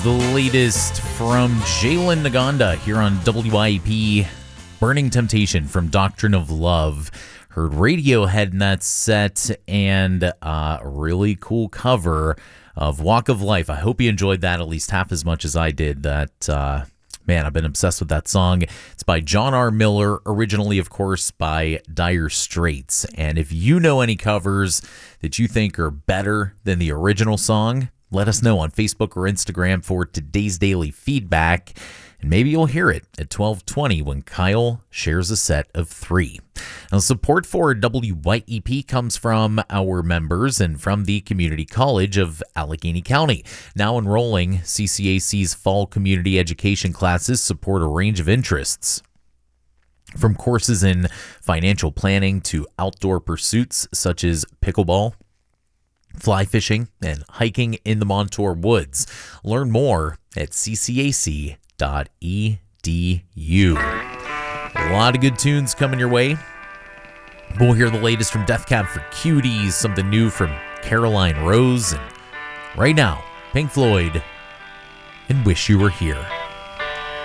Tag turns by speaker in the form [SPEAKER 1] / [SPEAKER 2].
[SPEAKER 1] The latest from Jalen Naganda here on WIP, Burning Temptation from Doctrine of Love. Heard Radiohead in that set, and a really cool cover of Walk of Life. I hope you enjoyed that at least half as much as I did. Man, I've been obsessed with that song. It's by John R. Miller, originally, of course, by Dire Straits. And if you know any covers that you think are better than the original song, let us know on Facebook or Instagram for today's daily feedback, and maybe you'll hear it at 12:20 when Kyle shares a set of 3. Now, support for WYEP comes from our members and from the Community College of Allegheny County. Now enrolling, CCAC's fall community education classes support a range of interests, from courses in financial planning to outdoor pursuits such as pickleball, fly fishing, and hiking in the Montour Woods. Learn more at ccac.edu. A lot of good tunes coming your way. We'll hear the latest from Death Cab for Cuties, something new from Caroline Rose, and right now, Pink Floyd and Wish You Were Here.